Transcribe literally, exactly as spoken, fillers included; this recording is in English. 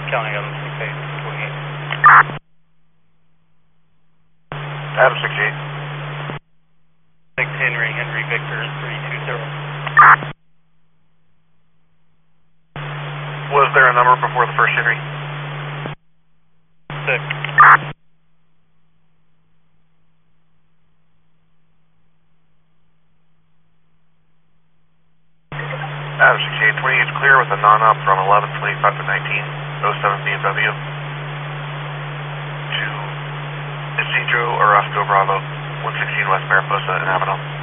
Counting on six eight twenty-eight. Adam six eight. six Henry, Henry Victor three two zero. Was there a number before the first Henry? six. Adam six eight, twenty is clear with a non-op from eleven twenty-five to nineteen oh seven B M W to Isidro Orozco Bravo, one sixteen West Mariposa in Avenel.